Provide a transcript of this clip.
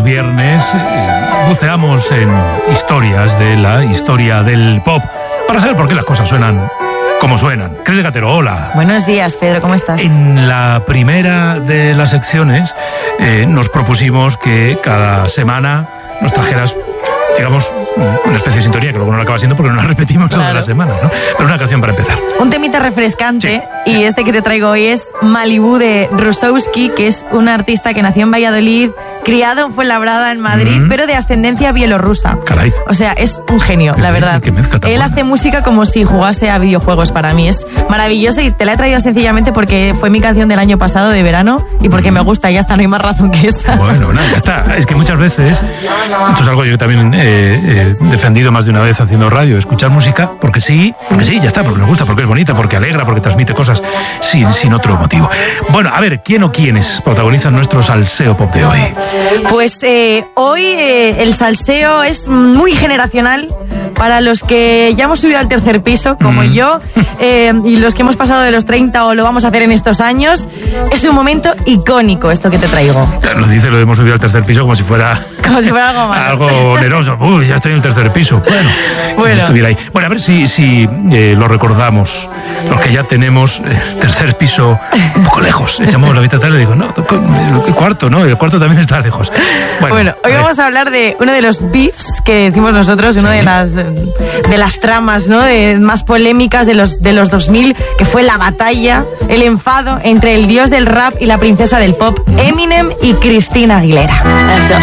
viernes buceamos en historias de la historia del pop para saber por qué las cosas suenan como suenan. Cris Gatero, hola. Buenos días, Pedro, ¿cómo estás? En la primera de las secciones nos propusimos que cada semana nos trajeras, digamos, una especie de sintonía, que luego no la acaba siendo porque no la repetimos toda la semana, ¿no? Pero una canción para empezar. Un temita refrescante, sí. Y este que te traigo hoy es Malibú de Rusowski, que es un artista que nació en Valladolid, criado en Fuenlabrada, en Madrid, pero de ascendencia bielorrusa. Caray. O sea, es un genio, la verdad. Qué mezcla tan Él buena. hace música como si jugase a videojuegos para mí. Es maravilloso y te la he traído sencillamente porque fue mi canción del año pasado de verano y porque me gusta, y ya está, no hay más razón que esa. Bueno, nada, ya está. Es que muchas veces, esto es algo que yo también he defendido más de una vez haciendo radio, escuchar música porque sí, ya está, porque nos gusta, porque es bonita, porque alegra, porque transmite cosas sin otro motivo. Bueno, a ver, ¿quién o quiénes protagonizan nuestro salseo pop de hoy? Pues hoy el salseo es muy generacional para los que ya hemos subido al tercer piso, como yo, y los que hemos pasado de los 30 o lo vamos a hacer en estos años. Es un momento icónico esto que te traigo. Claro, nos dice lo de hemos subido al tercer piso como si fuera algo malo. algo oneroso. Uy, ya estoy en el tercer piso. Bueno, si estuviera ahí. Bueno, a ver si lo recordamos. Los que ya tenemos tercer piso un poco lejos. Echamos la vista atrás y digo, no, el cuarto, ¿no? El cuarto también está lejos. Bueno, hoy vamos a hablar de uno de los beefs que decimos nosotros, una de las tramas, ¿no? Más polémicas de los 2000, que fue la batalla, el enfado entre el dios del rap y la princesa del pop, Eminem y Christina Aguilera.